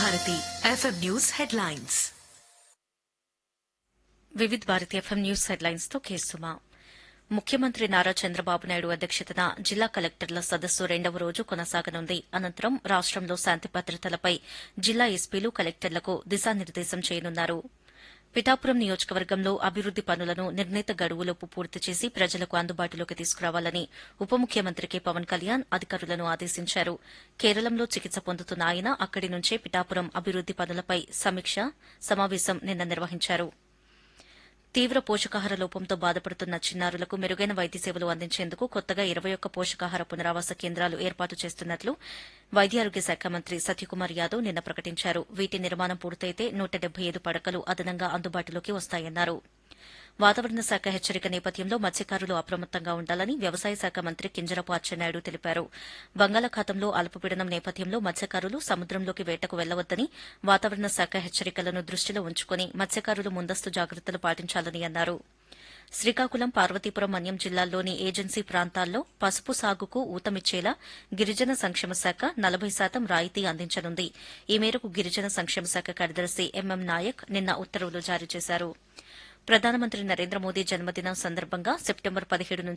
Bharati FM news headlines. Vividh Bharati FM news headlines తో కేసుమా. ముఖ్యమంత్రి నారా చంద్రబాబు నాయుడు అధ్యక్షతన జిల్లా కలెక్టర్ల సదస్సు రెండవ రోజు కొనసాగనుంది. అనంతరం రాష్టంలో శాంతి భద్రతలపై జిల్లా ఎస్పీలు కలెక్టర్లకు దిశానిర్దేశం చేయనున్నారు. పిఠాపురం నియోజకవర్గంలో అభివృద్ది పనులను నిర్ణీత గడువులోపు పూర్తి చేసి ప్రజలకు అందుబాటులోకి తీసుకురావాలని ఉప ముఖ్యమంత్రి కె పవన్ కళ్యాణ్ అధికారులను ఆదేశించారు. కేరళంలో చికిత్స పొందుతున్న ఆయన అక్కడి నుంచే పిఠాపురం అభివృద్ది పనులపై సమావేశం నిన్న నిర్వహించారు. తీవ్ర పోషకాహార లోపంతో బాధపడుతున్న చిన్నారులకు మెరుగైన వైద్య సేవలు అందించేందుకు కొత్తగా 21 పోషకాహార పునరావాస కేంద్రాలు ఏర్పాటు చేస్తున్నట్లు వైద్యారోగ్య శాఖ మంత్రి సత్యకుమార్ యాదవ్ నిన్న ప్రకటించారు. వీటి నిర్మాణం పూర్తయితే 175 పడకలు అదనంగా అందుబాటులోకి వస్తాయన్నారు. వాతావరణ శాఖ హెచ్చరిక నేపథ్యంలో మత్స్యకారులు అప్రమత్తంగా ఉండాలని వ్యవసాయ శాఖ మంత్రి కింజరాపు అచ్చెన్నాయుడు తెలిపారు. బంగాళాఖాతంలో అల్పపీడనం నేపథ్యంలో మత్స్యకారులు సముద్రంలోకి వేటకు వెళ్లవద్దని వాతావరణ శాఖ హెచ్చరికలను దృష్టిలో ఉంచుకుని మత్స్యకారులు ముందస్తు జాగ్రత్తలు పాటించాలని అన్నారు. శ్రీకాకుళం, పార్వతీపురం, మన్యం జిల్లాల్లోని ఏజెన్సీ ప్రాంతాల్లో పసుపు సాగుకు ఊతమిచ్చేలా గిరిజన సంక్షేమ శాఖ 40% రాయితీ అందించనుంది. ఈ మేరకు గిరిజన సంక్షేమ శాఖ కార్యదర్శి ఎంఎం నాయక్ నిన్న ఉత్తర్వులు జారీ చేశారు. ప్రధానమంత్రి నరేంద్ర మోదీ జన్మదినం సందర్భంగా సెప్టెంబర్ 17